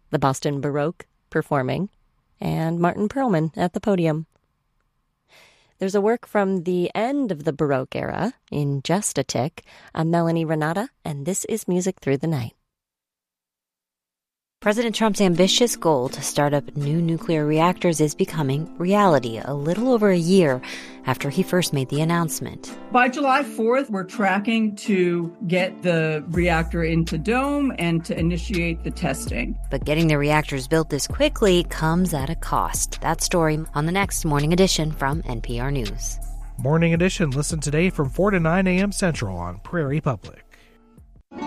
the Boston Baroque performing, and Martin Perlman at the podium. There's a work from the end of the Baroque era, In Just a Tick. I'm Melanie Renata, and this is Music Through the Night. President Trump's ambitious goal to start up new nuclear reactors is becoming reality a little over a year after he first made the announcement. By July 4th, we're tracking to get the reactor into Dome and to initiate the testing. But getting the reactors built this quickly comes at a cost. That story on the next Morning Edition from NPR News. Morning Edition, listen today from 4 to 9 a.m. Central on Prairie Public.